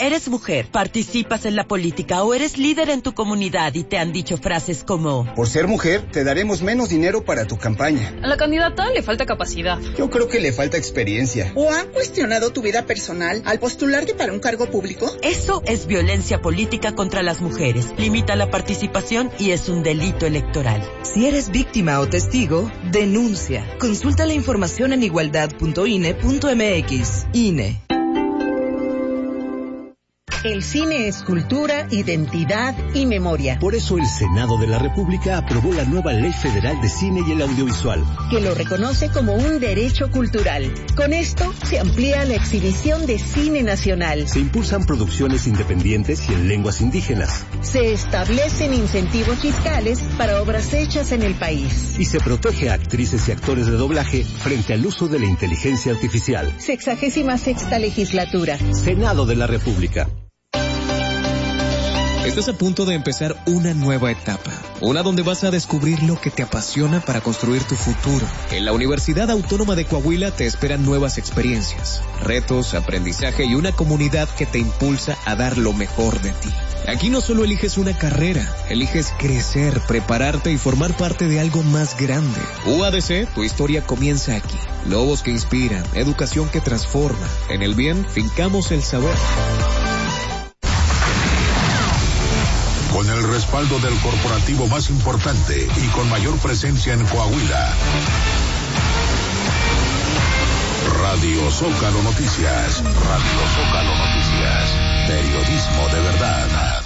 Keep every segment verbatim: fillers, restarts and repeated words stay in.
Eres mujer, participas en la política o eres líder en tu comunidad y te han dicho frases como: por ser mujer, te daremos menos dinero para tu campaña. A la candidata le falta capacidad. Yo creo que le falta experiencia. ¿O han cuestionado tu vida personal al postularte para un cargo público? Eso es violencia política contra las mujeres. Limita la participación y es un delito electoral. Si eres víctima o testigo, denuncia. Consulta la información en igualdad punto I N E punto M X. I N E. El cine es cultura, identidad y memoria. Por eso el Senado de la República aprobó la nueva Ley Federal de Cine y el Audiovisual, que lo reconoce como un derecho cultural. Con esto se amplía la exhibición de cine nacional. Se impulsan producciones independientes y en lenguas indígenas. Se establecen incentivos fiscales para obras hechas en el país. Y se protege a actrices y actores de doblaje frente al uso de la inteligencia artificial. Sexagésima sexta legislatura. Senado de la República. Estás a punto de empezar una nueva etapa, una donde vas a descubrir lo que te apasiona para construir tu futuro. En la Universidad Autónoma de Coahuila te esperan nuevas experiencias, retos, aprendizaje y una comunidad que te impulsa a dar lo mejor de ti. Aquí no solo eliges una carrera, eliges crecer, prepararte y formar parte de algo más grande. U A D C, tu historia comienza aquí. Lobos que inspiran, educación que transforma. En el bien, fincamos el saber. Con el respaldo del corporativo más importante y con mayor presencia en Coahuila. Radio Zócalo Noticias. Radio Zócalo Noticias. Periodismo de verdad.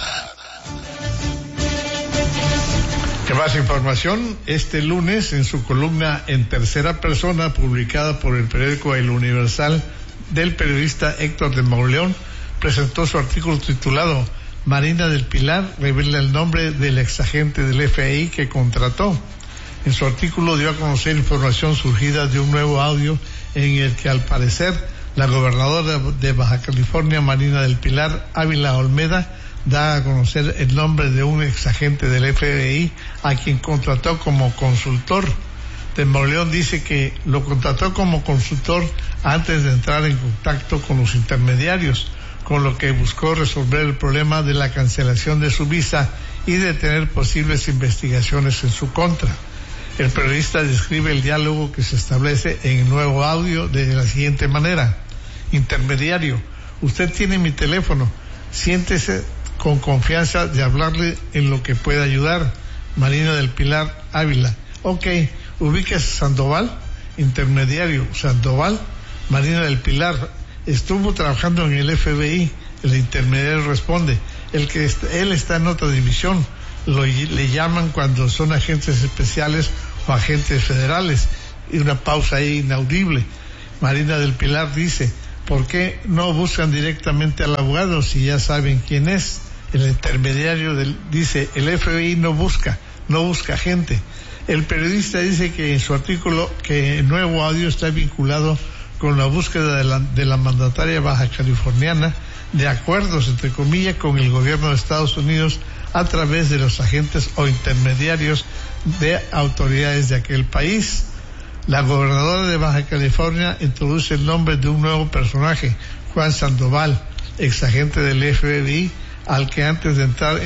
¿Qué más información? Este lunes, en su columna En Tercera Persona, publicada por el periódico El Universal, del periodista Héctor de Mauleón, presentó su artículo titulado Marina del Pilar revela el nombre del exagente del F B I que contrató. En su artículo dio a conocer información surgida de un nuevo audio en el que, al parecer, la gobernadora de Baja California, Marina del Pilar Ávila Olmeda, da a conocer el nombre de un exagente del F B I a quien contrató como consultor. De Mauleón dice que lo contrató como consultor antes de entrar en contacto con los intermediarios, con lo que buscó resolver el problema de la cancelación de su visa y detener posibles investigaciones en su contra. El periodista describe el diálogo que se establece en el nuevo audio de la siguiente manera: intermediario, usted tiene mi teléfono, siéntese con confianza de hablarle en lo que pueda ayudar. Marina del Pilar Ávila, ok, ubíquese Sandoval. Intermediario, Sandoval. Marina del Pilar, estuvo trabajando en el F B I. El intermediario responde, el que est- él está en otra división, lo le llaman cuando son agentes especiales o agentes federales. Y una pausa ahí inaudible. Marina del Pilar dice, ¿por qué no buscan directamente al abogado si ya saben quién es? El intermediario del, dice, el F B I no busca, no busca gente. El periodista dice que en su artículo que el nuevo audio está vinculado con la búsqueda de la, de la mandataria baja californiana de acuerdos, entre comillas, con el gobierno de Estados Unidos a través de los agentes o intermediarios de autoridades de aquel país. La gobernadora de Baja California introduce el nombre de un nuevo personaje, Juan Sandoval, exagente del F B I, al que antes de entrar